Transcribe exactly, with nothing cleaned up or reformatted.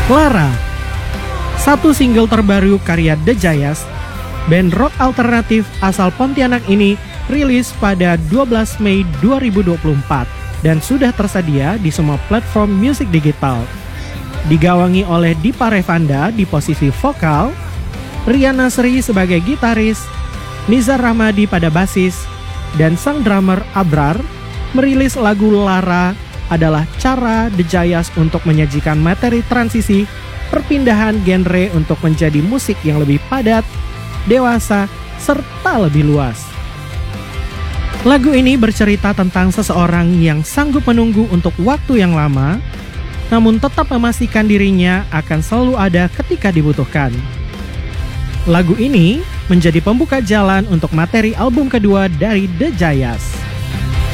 Lara, satu single terbaru karya The Jayas, band rock alternatif asal Pontianak ini rilis pada dua belas Mei dua ribu dua puluh empat dan sudah tersedia di semua platform musik digital. Digawangi oleh Dipa Revanda di posisi vokal, Riana Sri sebagai gitaris, Nizar Rahmadi pada basis, dan sang drummer Abrar, merilis lagu Lara adalah cara The Jayas untuk menyajikan materi transisi perpindahan genre untuk menjadi musik yang lebih padat, dewasa, serta lebih luas. Lagu ini bercerita tentang seseorang yang sanggup menunggu untuk waktu yang lama, namun tetap memastikan dirinya akan selalu ada ketika dibutuhkan. Lagu ini menjadi pembuka jalan untuk materi album kedua dari The Jayas.